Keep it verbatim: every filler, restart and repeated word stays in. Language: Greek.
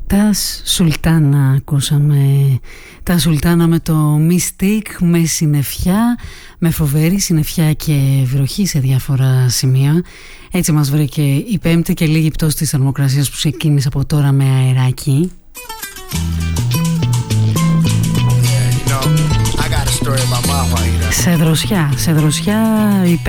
Τα Σουλτάνα ακούσαμε. Τα Σουλτάνα με το Mystic, με συννεφιά, με φοβερή συννεφιά και βροχή σε διάφορα σημεία. Έτσι μας βρήκε η Πέμπτη και λίγη πτώση της θερμοκρασίας που ξεκίνησε από τώρα με αεράκι. Σε δροσιά, σε δροσιά η